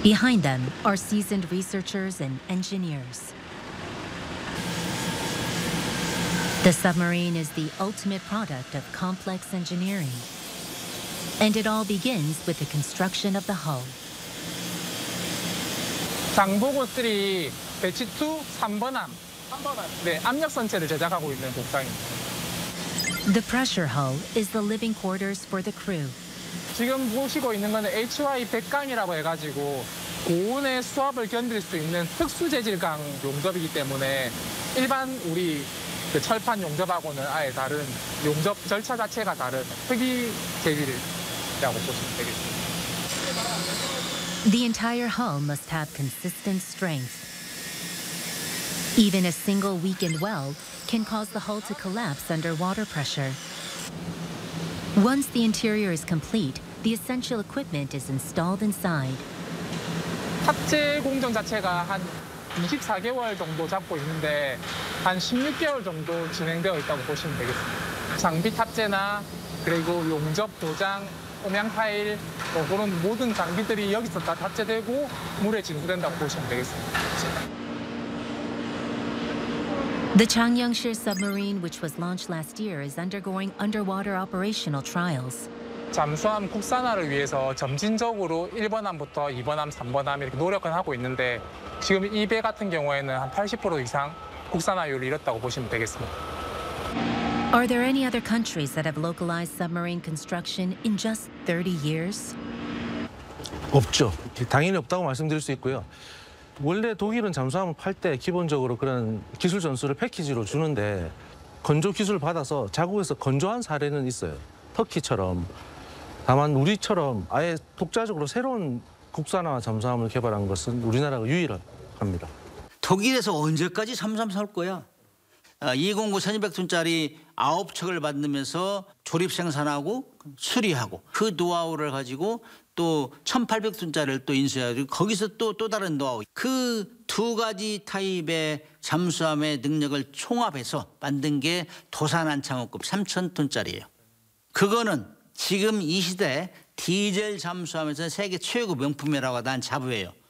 Behind them are seasoned researchers and engineers. The submarine is the ultimate product of complex engineering. And it all begins with the construction of the hull. 장보고 3 배치 2 3번함. 네, 압력 선체를 제작하고 있는 공장입니다. The pressure hull is the living quarters for the crew. 지금 보시고 있는 거는 HY 100강이라고 해가지고 고온의 수압을 견딜 수 있는 특수 재질강 용접이기 때문에 일반 우리 그 철판 용접하고는 아예 다른 용접 절차 자체가 다른 특이 재질이라고 보시면 되겠습니다. The entire hull must have consistent strength. Even a single weakened weld can cause the hull to collapse under water pressure. Once the interior is complete, the essential equipment is installed inside. 탑재 공정 자체가 한 24개월 정도 잡고 있는데 한 16개월 정도 진행되어 있다고 보시면 되겠습니다. 장비 탑재나 그리고 용접 도장, 음향 파일 그런 모든 장비들이 여기서 다 탑재되고 물에 진수된다고 보시면 되겠습니다. The Changyeongsil submarine, which was launched last year, is undergoing underwater operational trials. 잠수함 국산화를 위해서 점진적으로 1번함부터 2번함, 3번함 이렇게 노력은 하고 있는데 지금 이 배 같은 경우에는 한 80% 이상 국산화율을 이뤘다고 보시면 되겠습니다. Are there any other countries that have localized submarine construction in just 30 years? 없죠. 당연히 없다고 말씀드릴 수 있고요. 원래 독일은 잠수함을 팔 때 기본적으로 그런 기술 전수를 패키지로 주는데 건조 기술을 받아서 자국에서 건조한 사례는 있어요. 터키처럼. 다만 우리처럼 아예 독자적으로 새로운 국산화 잠수함을 개발한 것은 우리나라가 유일합니다. 독일에서 언제까지 잠수함 살 거야? 209 1200톤짜리 9척을 만들면서 조립 생산하고 수리하고 그 노하우를 가지고 또 1800톤짜리를 또 인수해가지고 거기서 또 다른 노하우. 그 두 가지 타입의 잠수함의 능력을 총합해서 만든 게 도산한창호급 3000톤짜리예요. 그거는 지금 이 시대 디젤 잠수함에서 세계 최고 명품이라고 난 자부해요.